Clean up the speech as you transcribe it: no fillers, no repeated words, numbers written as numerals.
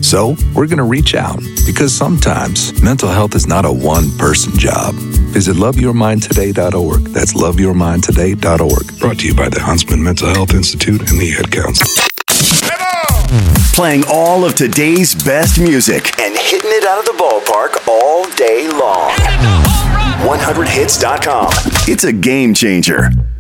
So we're going to reach out because sometimes mental health is not a one-person job. Visit loveyourmindtoday.org. That's loveyourmindtoday.org. Brought to you by the Huntsman Mental Health Institute and the Ad Council. Playing all of today's best music and hitting it out of the ballpark all day long. 100hits.com. It's a game changer.